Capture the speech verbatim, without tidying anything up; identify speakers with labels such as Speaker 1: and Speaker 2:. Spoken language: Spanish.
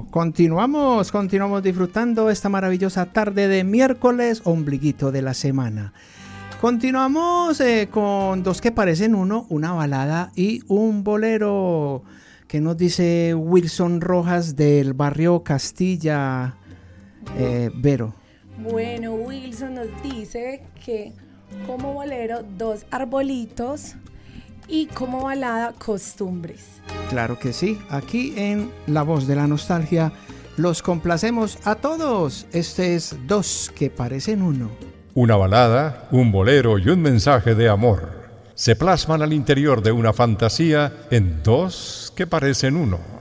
Speaker 1: Continuamos, continuamos disfrutando esta maravillosa tarde de miércoles, ombliguito de la semana. Continuamos eh, con dos que parecen uno, una balada y un bolero que nos dice Wilson Rojas del barrio Castilla, eh, Vero.
Speaker 2: Bueno, Wilson nos dice que como bolero, dos arbolitos y como balada, costumbres.
Speaker 1: Claro que sí, aquí en La Voz de la Nostalgia los complacemos a todos. Este es Dos que parecen uno.
Speaker 3: Una balada, un bolero y un mensaje de amor se plasman al interior de una fantasía en dos que parecen uno.